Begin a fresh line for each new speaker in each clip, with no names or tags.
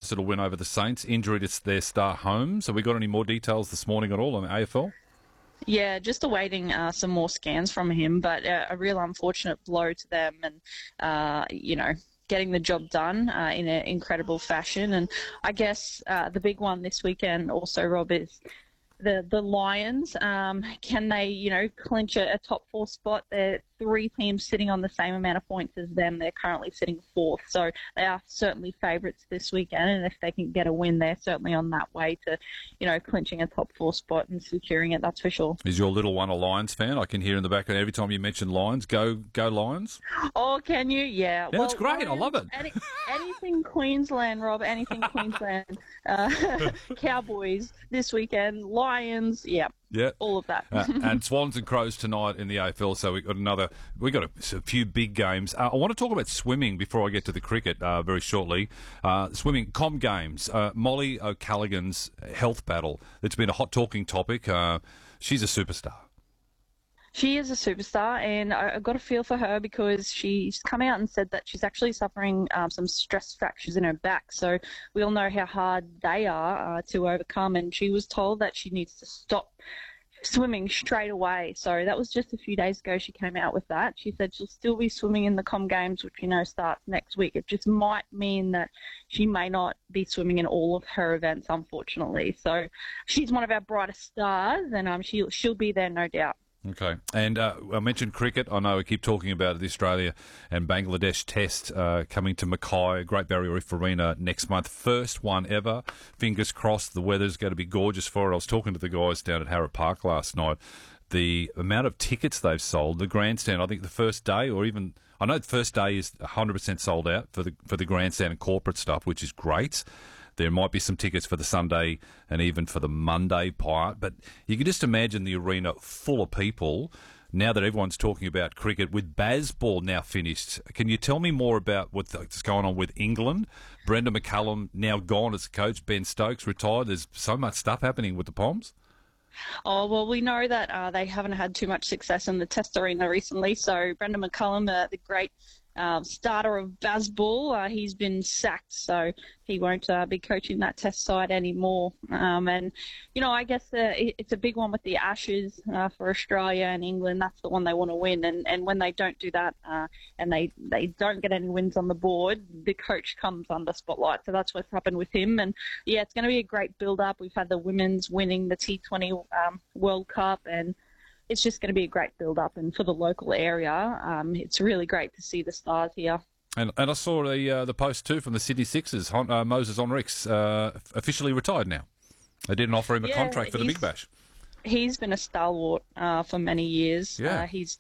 Newcastle to win over the Saints, injury to their star Holmes. Have we got any more details this morning at all on the AFL?
Yeah, just awaiting some more scans from him, but a real unfortunate blow to them and, getting the job done in an incredible fashion. And I guess the big one this weekend also, Rob, is the Lions. Can they, clinch a top four spot? There are three teams sitting on the same amount of points as them. They're currently sitting fourth, so they are certainly favourites this weekend. And if they can get a win, they're certainly on that way to, clinching a top four spot and securing it. That's for sure.
Is your little one a Lions fan? I can hear in the background every time you mention Lions. Go Lions!
Oh, can you? Yeah.
Yeah, it's great.
Lions,
I love it.
Anything Queensland, Rob. Anything Queensland. Cowboys this weekend. Lions. Yeah.
Yeah,
all of that.
And Swans and Crows tonight in the AFL. So we got a few big games. I want to talk about swimming before I get to the cricket very shortly. Swimming Com Games. Molly O'Callaghan's health battle. It's been a hot talking topic. She's a superstar.
She is a superstar, and I've got a feel for her because she's come out and said that she's actually suffering some stress fractures in her back. So we all know how hard they are to overcome, and she was told that she needs to stop swimming straight away. So that was just a few days ago she came out with that. She said she'll still be swimming in the Com Games, which starts next week. It just might mean that she may not be swimming in all of her events, unfortunately. So she's one of our brightest stars, and she'll be there, no doubt.
Okay. And I mentioned cricket. I know we keep talking about the Australia and Bangladesh test coming to Mackay, Great Barrier Reef Arena next month. First one ever. Fingers crossed the weather's going to be gorgeous for it. I was talking to the guys down at Harrop Park last night. The amount of tickets they've sold, the grandstand, I think the first day or even... I know the first day is 100% sold out for the grandstand and corporate stuff, which is great. There might be some tickets for the Sunday and even for the Monday part, but you can just imagine the arena full of people now that everyone's talking about cricket with Bazball now finished. Can you tell me more about what's going on with England? Brendon McCullum now gone as coach, Ben Stokes retired. There's so much stuff happening with the Poms.
Oh, well, we know that they haven't had too much success in the Test arena recently. So Brendon McCullum, the great starter of Bazball, he's been sacked, so he won't be coaching that Test side anymore. And, I guess it's a big one with the Ashes for Australia and England. That's the one they want to win. And when they don't do that and they don't get any wins on the board, the coach comes under spotlight. So that's what's happened with him. And, yeah, it's going to be a great build-up. We've had the women's winning the T20 World Cup, and it's just going to be a great build-up, and for the local area, it's really great to see the stars here.
And I saw the post too from the Sydney Sixers. Moses Henriques officially retired now. They didn't offer him a contract for the Big Bash.
He's been a stalwart for many years.
Yeah.
He's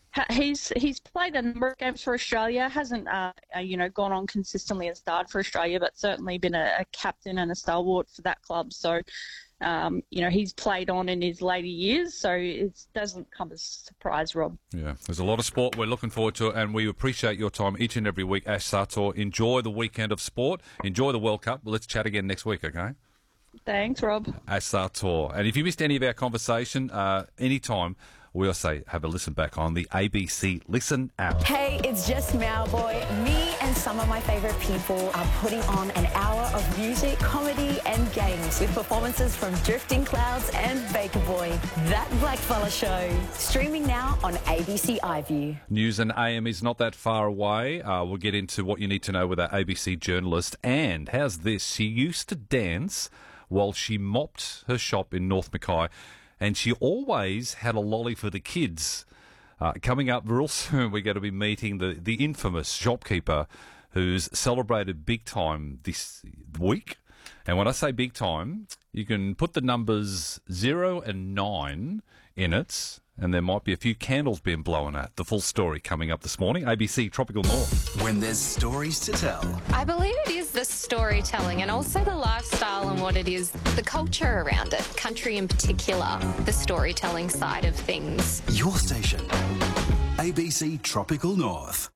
played a number of games for Australia. Hasn't gone on consistently and started for Australia, but certainly been a captain and a stalwart for that club. So. He's played on in his later years, so it doesn't come as a surprise, Rob.
Yeah, there's a lot of sport we're looking forward to, and we appreciate your time each and every week, Ash Sartor. Enjoy the weekend of sport. Enjoy the World Cup. Well, let's chat again next week, okay?
Thanks, Rob.
Ash Sartor. And if you missed any of our conversation, anytime, we'll say have a listen back on the ABC Listen app.
Hey, it's just Mauboy. Me and some of my favourite people are putting on an hour of music, comedy and games with performances from Drifting Clouds and Baker Boy. That Blackfella Show. Streaming now on ABC iView.
News and AM is not that far away. We'll get into what you need to know with our ABC journalist. And how's this? She used to dance while she mopped her shop in North Mackay, and she always had a lolly for the kids. Coming up real soon, we're going to be meeting the infamous shopkeeper who's celebrated big time this week. And when I say big time, you can put the numbers 0 and 9 in it, and there might be a few candles being blown at. The full story coming up this morning. ABC Tropical North.
When there's stories to tell.
I believe it is the storytelling and also the lifestyle and what it is, the culture around it, country in particular, the storytelling side of things.
Your station, ABC Tropical North.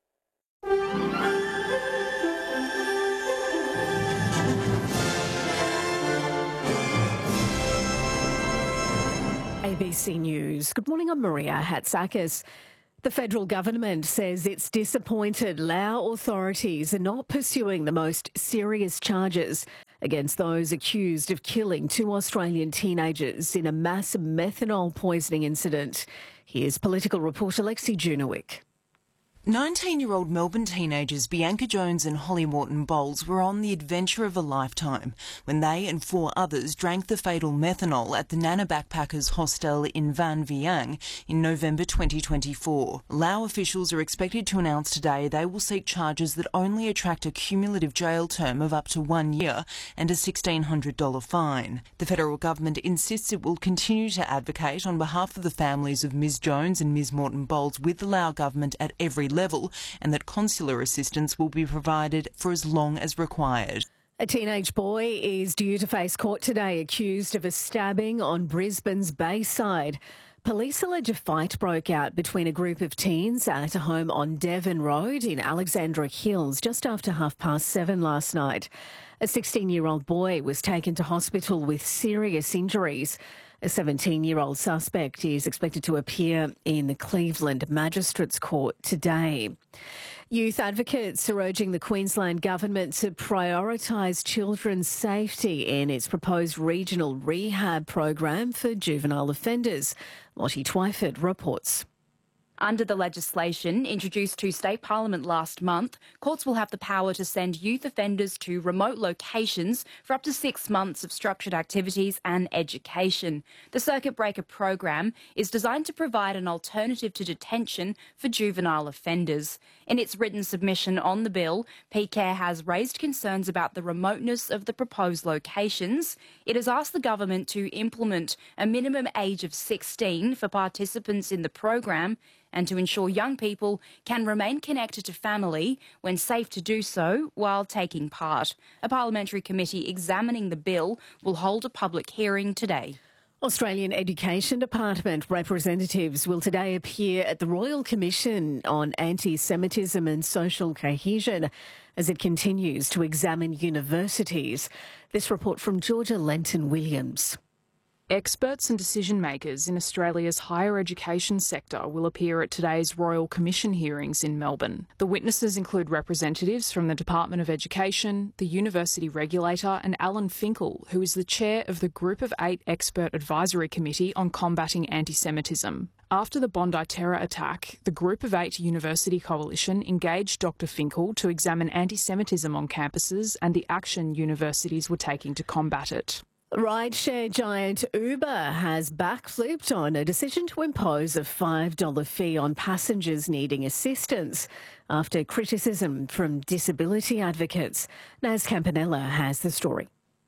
ABC News. Good morning, I'm Maria Hatzakis. The federal government says it's disappointed Lao authorities are not pursuing the most serious charges against those accused of killing 2 Australian teenagers in a mass methanol poisoning incident. Here's political reporter Lexi Junowick.
19-year-old Melbourne teenagers Bianca Jones and Holly Morton Bowles were on the adventure of a lifetime when they and 4 others drank the fatal methanol at the Nana Backpackers Hostel in Van Viang in November 2024. Lao officials are expected to announce today they will seek charges that only attract a cumulative jail term of up to 1 year and a $1,600 fine. The federal government insists it will continue to advocate on behalf of the families of Ms Jones and Ms Morton Bowles with the Lao government at every level, and that consular assistance will be provided for as long as required.
A teenage boy is due to face court today accused of a stabbing on Brisbane's Bayside. Police allege a fight broke out between a group of teens at a home on Devon Road in Alexandra Hills just after 7:30 last night. A 16-year-old boy was taken to hospital with serious injuries. A 17-year-old suspect is expected to appear in the Cleveland Magistrates Court today. Youth advocates are urging the Queensland Government to prioritise children's safety in its proposed regional rehab program for juvenile offenders. Lottie Twyford reports.
Under the legislation introduced to State Parliament last month, courts will have the power to send youth offenders to remote locations for up to 6 months of structured activities and education. The Circuit Breaker program is designed to provide an alternative to detention for juvenile offenders. In its written submission on the bill, PCARE has raised concerns about the remoteness of the proposed locations. It has asked the government to implement a minimum age of 16 for participants in the program and to ensure young people can remain connected to family when safe to do so while taking part. A parliamentary committee examining the bill will hold a public hearing today.
Australian Education Department representatives will today appear at the Royal Commission on Anti-Semitism and Social Cohesion as it continues to examine universities. This report from Georgia Lenton-Williams.
Experts and decision makers in Australia's higher education sector will appear at today's Royal Commission hearings in Melbourne. The witnesses include representatives from the Department of Education, the University Regulator and Alan Finkel, who is the chair of the Group of 8 Expert Advisory Committee on Combating Anti-Semitism. After the Bondi terror attack, the Group of 8 University Coalition engaged Dr Finkel to examine anti-Semitism on campuses and the action universities were taking to combat it.
Rideshare giant Uber has backflipped on a decision to impose a $5 fee on passengers needing assistance after criticism from disability advocates. Naz Campanella has the story.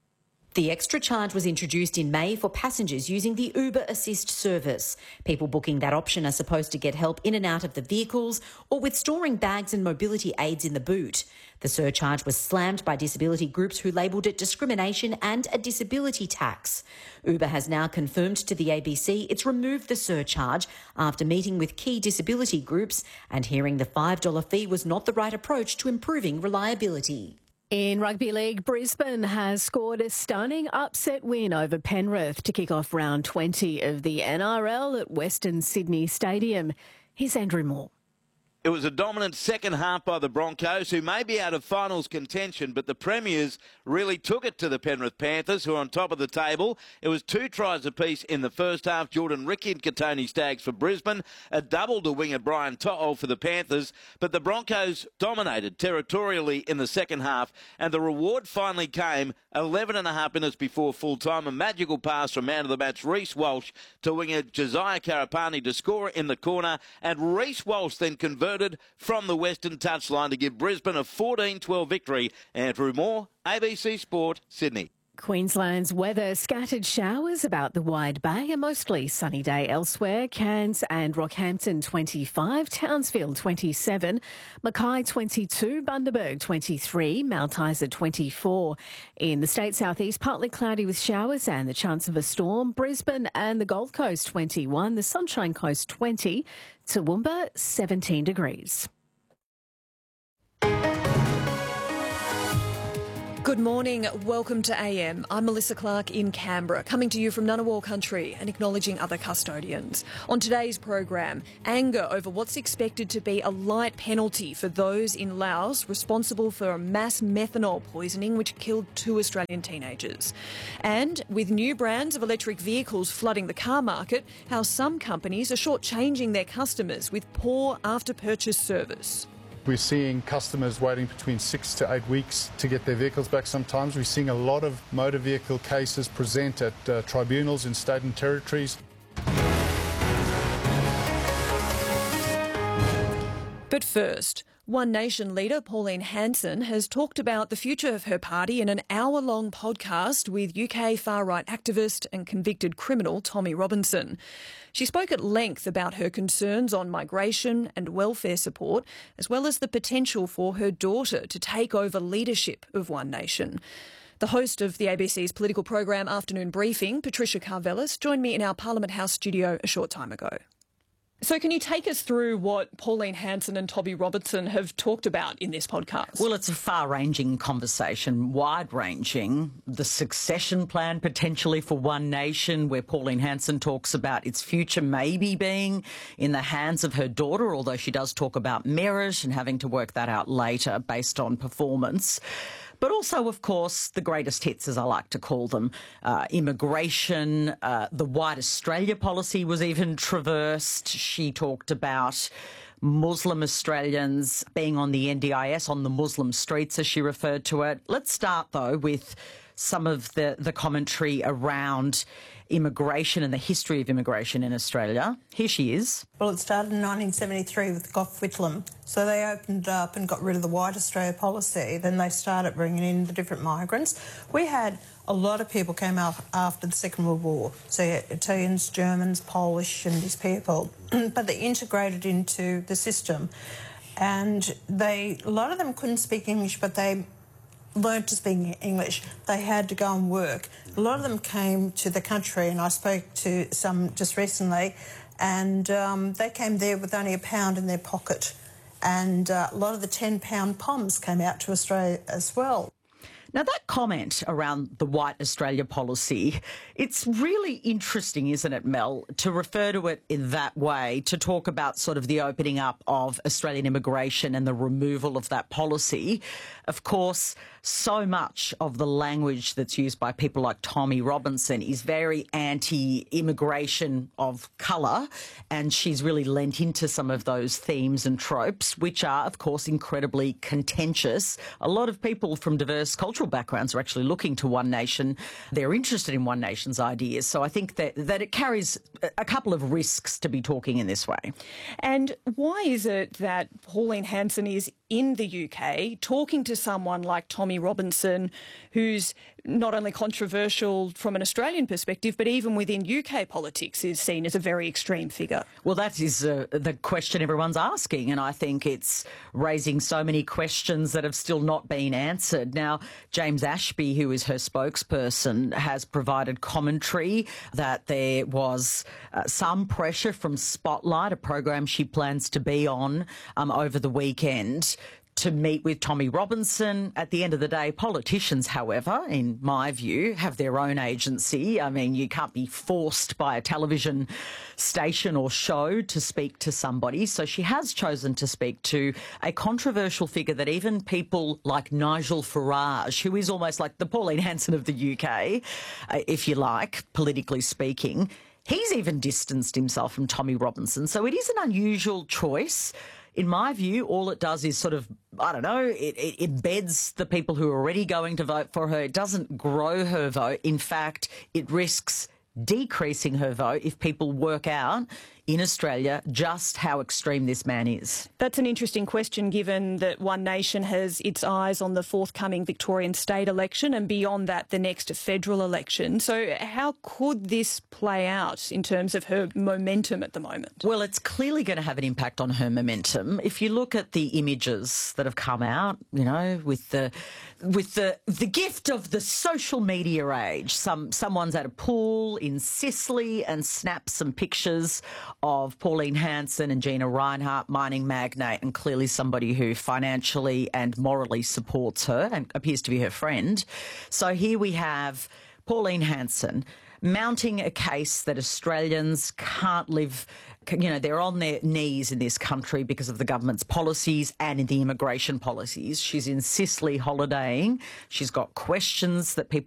The extra charge was introduced in May for passengers using the Uber Assist service. People booking that option are supposed to get help in and out of the vehicles or with storing bags and mobility aids in the boot. The surcharge was slammed by disability groups who labelled it discrimination and a disability tax. Uber has now confirmed to the ABC it's removed the surcharge after meeting with key disability groups and hearing the $5 fee was not the right approach to improving reliability.
In Rugby League, Brisbane has scored a stunning upset win over Penrith to kick off round 20 of the NRL at Western Sydney Stadium. Here's Andrew Moore.
It was a dominant second half by the Broncos, who may be out of finals contention, but the Premiers really took it to the Penrith Panthers, who are on top of the table. It was 2 tries apiece in the first half. Jordan Ricky and Katoni Staggs for Brisbane, a double to winger Brian To'o for the Panthers, but the Broncos dominated territorially in the second half, and the reward finally came 11.5 minutes before full time. A magical pass from man of the match Reece Walsh to winger Josiah Karapani to score in the corner, and Reece Walsh then converted from the western touchline to give Brisbane a 14-12 victory. Andrew Moore, ABC Sport, Sydney.
Queensland's weather, scattered showers about the Wide Bay, a mostly sunny day elsewhere. Cairns and Rockhampton 25, Townsville 27, Mackay 22, Bundaberg 23, Mount Isa 24. In the state southeast, partly cloudy with showers and the chance of a storm. Brisbane and the Gold Coast 21, the Sunshine Coast 20, Toowoomba 17 degrees.
Good morning, welcome to AM. I'm Melissa Clark in Canberra, coming to you from Ngunnawal country and acknowledging other custodians. On today's program, anger over what's expected to be a light penalty for those in Laos responsible for a mass methanol poisoning which killed 2 Australian teenagers. And with new brands of electric vehicles flooding the car market, how some companies are shortchanging their customers with poor after-purchase service.
We're seeing customers waiting between 6 to 8 weeks to get their vehicles back sometimes. We're seeing a lot of motor vehicle cases present at tribunals in state and territories.
But first, One Nation leader Pauline Hanson has talked about the future of her party in an hour-long podcast with UK far-right activist and convicted criminal Tommy Robinson. She spoke at length about her concerns on migration and welfare support, as well as the potential for her daughter to take over leadership of One Nation. The host of the ABC's political program Afternoon Briefing, Patricia Karvelis, joined me in our Parliament House studio a short time ago. So can you take us through what Pauline Hanson and Tommy Robinson have talked about in this podcast?
Well, it's a far-ranging conversation, wide-ranging. The succession plan potentially for One Nation, where Pauline Hanson talks about its future maybe being in the hands of her daughter, although she does talk about merit and having to work that out later based on performance. But also, of course, the greatest hits, as I like to call them, immigration, the White Australia policy was even traversed. She talked about Muslim Australians being on the NDIS, on the Muslim streets, as she referred to it. Let's start, though, with some of the commentary around immigration and the history of immigration in Australia. Here she is.
Well, it started in 1973 with Gough Whitlam. So they opened up and got rid of the White Australia policy. Then they started bringing in the different migrants. We had a lot of people came out after the Second World War. So Italians, Germans, Polish and these people. But they integrated into the system. And a lot of them couldn't speak English, but they learned to speak English. They had to go and work. A lot of them came to the country, and I spoke to some just recently, and they came there with only £1 in their pocket. And a lot of the £10 POMs came out to Australia as well.
Now, that comment around the White Australia policy, it's really interesting, isn't it, Mel, to refer to it in that way, to talk about sort of the opening up of Australian immigration and the removal of that policy. Of course, so much of the language that's used by people like Tommy Robinson is very anti-immigration of colour, and she's really lent into some of those themes and tropes, which are, of course, incredibly contentious. A lot of people from diverse cultural backgrounds are actually looking to One Nation. They're interested in One Nation's ideas. So I think that it carries a couple of risks to be talking in this way.
And why is it that Pauline Hanson is in the UK talking to someone like Tommy Robinson, who's not only controversial from an Australian perspective, but even within UK politics is seen as a very extreme figure?
Well, that is the question everyone's asking, and I think it's raising so many questions that have still not been answered. Now, James Ashby, who is her spokesperson, has provided commentary that there was some pressure from Spotlight, a program she plans to be on over the weekend, to meet with Tommy Robinson. At the end of the day, politicians, however, in my view, have their own agency. I mean, you can't be forced by a television station or show to speak to somebody. So she has chosen to speak to a controversial figure that even people like Nigel Farage, who is almost like the Pauline Hanson of the UK, if you like, politically speaking, he's even distanced himself from Tommy Robinson. So it is an unusual choice. In my view, all it does is sort of, I don't know, it embeds the people who are already going to vote for her. It doesn't grow her vote. In fact, it risks decreasing her vote if people work out in Australia just how extreme this man is.
That's an interesting question, given that One Nation has its eyes on the forthcoming Victorian state election and beyond that the next federal election. So how could this play out in terms of her momentum at the moment?
Well, it's clearly going to have an impact on her momentum. If you look at the images that have come out, you know, with the gift of the social media age, someone's at a pool in Sicily and snaps some pictures of Pauline Hanson and Gina Rinehart, mining magnate, and clearly somebody who financially and morally supports her and appears to be her friend. So here we have Pauline Hanson mounting a case that Australians can't live, they're on their knees in this country because of the government's policies and in the immigration policies. She's in Sicily holidaying. She's got questions that people